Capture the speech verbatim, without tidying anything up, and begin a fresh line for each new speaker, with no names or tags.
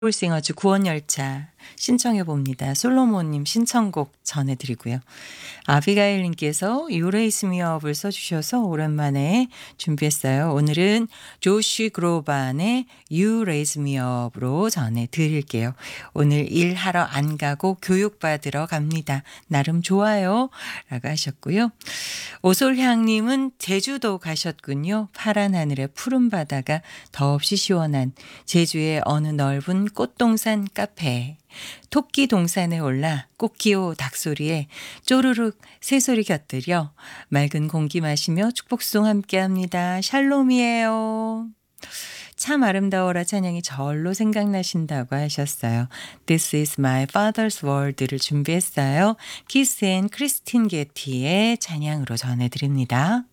소울싱어즈 구원열차 신청해 봅니다. 솔로몬님 신청곡 전해드리고요. 아비가일님께서 You Raise Me Up을 써주셔서 오랜만에 준비했어요. 오늘은 조시 그로반의 You Raise Me Up으로 전해드릴게요. 오늘 일하러 안 가고 교육받으러 갑니다. 나름 좋아요 라고 하셨고요. 오솔향님은 제주도 가셨군요. 파란 하늘에 푸른 바다가 더없이 시원한 제주의 어느 넓은 꽃동산 카페. 토끼 동산에 올라 꽃기호 닭소리에 쪼르륵 새소리 곁들여 맑은 공기 마시며 축복송 함께합니다. 샬롬이에요. 참 아름다워라 찬양이 절로 생각나신다고 하셨어요. This is my father's world를 준비했어요. 키스 앤 크리스틴 게티의 찬양으로 전해드립니다.